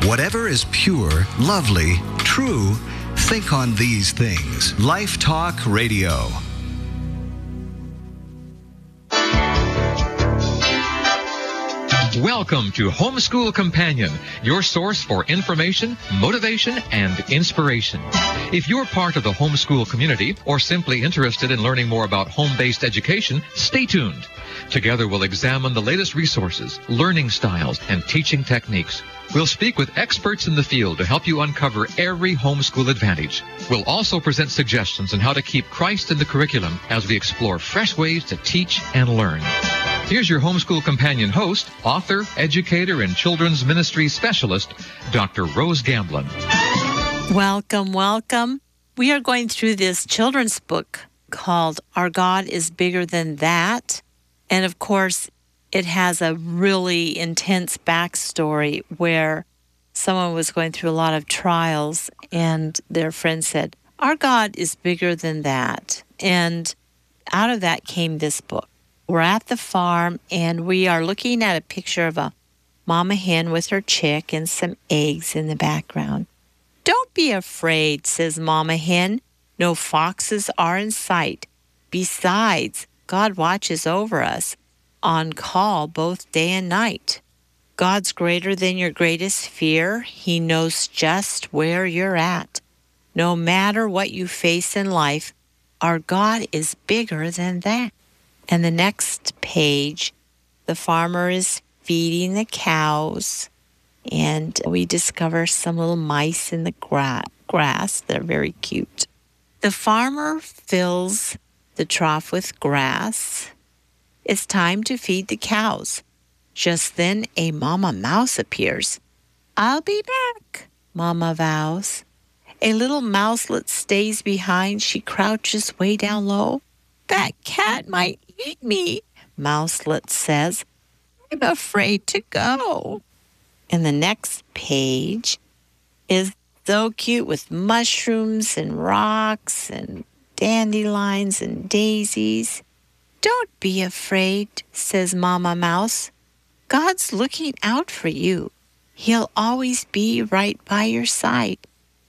Whatever is pure, lovely, true, think on these things. Life Talk Radio. Welcome to Homeschool Companion, your source for information, motivation, and inspiration. If you're part of the homeschool community or simply interested in learning more about home-based education, stay tuned. Together we'll examine the latest resources, learning styles, and teaching techniques. We'll speak with experts in the field to help you uncover every homeschool advantage. We'll also present suggestions on how to keep Christ in the curriculum as we explore fresh ways to teach and learn. Here's your Homeschool Companion host, author, educator, and children's ministry specialist, Dr. Rose Gamblin. Welcome, welcome. We are going through this children's book called Our God is Bigger Than That. And of course, it has a really intense backstory where someone was going through a lot of trials and their friend said, our God is bigger than that. And out of that came this book. We're at the farm and we are looking at a picture of a mama hen with her chick and some eggs in the background. Don't be afraid, says Mama Hen. No foxes are in sight. Besides, God watches over us, on call both day and night. God's greater than your greatest fear. He knows just where you're at. No matter what you face in life, our God is bigger than that. And the next page, the farmer is feeding the cows, and we discover some little mice in the grass. They're very cute. The farmer fills the trough with grass. It's time to feed the cows. Just then, a mama mouse appears. I'll be back, Mama vows. A little mouselet stays behind. She crouches way down low. That cat might eat me, Mouselet says. I'm afraid to go. And the next page is so cute with mushrooms and rocks and dandelions and daisies. Don't be afraid, says Mama Mouse. God's looking out for you. He'll always be right by your side.